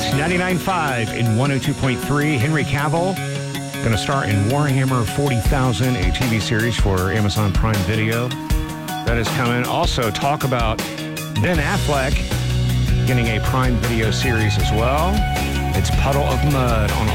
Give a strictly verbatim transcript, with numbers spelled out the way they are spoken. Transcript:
ninety-nine point five and one oh two point three. Henry Cavill going to star in Warhammer forty thousand, a T V series for Amazon Prime Video. That is coming. Also, talk about Ben Affleck getting a Prime Video series as well. It's Puddle of Mud on